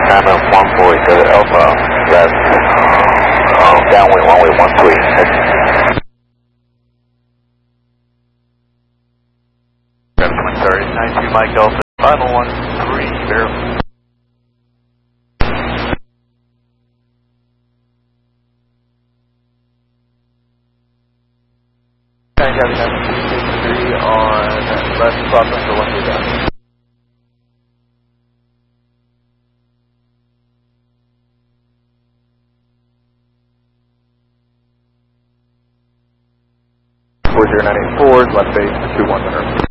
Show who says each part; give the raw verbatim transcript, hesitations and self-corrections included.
Speaker 1: China one four eight Alpha, left, uh, downwind one way one three.
Speaker 2: Sorry, nine two Mike Alpha, final one three, verify. nine Gavin nine two six three on left crossing for one way down. four zero nine eight four, left base two one zero.